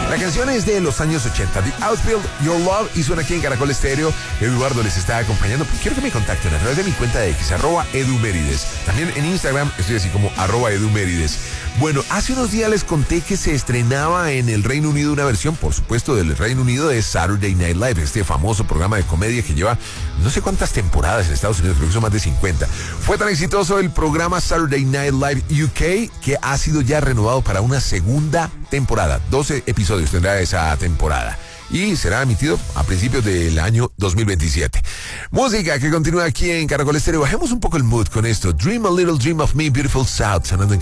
La canción es de los años 80, The Outfield, Your Love, y suena aquí en Caracol Estéreo. Eduardo les está acompañando. Quiero que me contacten a través de mi cuenta de X, @edumérides. También en Instagram estoy así como @edumérides. Bueno, hace unos días les conté que se estrenaba en el Reino Unido una versión, por supuesto, del Reino Unido de Saturday Night Live, este famoso programa de comedia que lleva no sé cuántas temporadas en Estados Unidos, creo que son más de 50. Fue tan exitoso el programa Saturday Night Live UK que ha sido ya renovado para una segunda temporada. 12 episodios tendrá esa temporada y será emitido a principios del año 2027. Música que continúa aquí en Caracol Estéreo. Bajemos un poco el mood con esto. Dream a Little Dream of Me, Beautiful South, sonando en